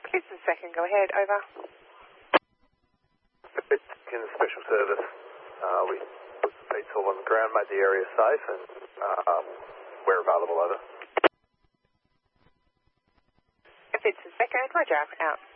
This is second, go ahead, over. It's in the special service. We put the pizza on the ground, made the area safe, and we're available, over. If it's a second, roger, out.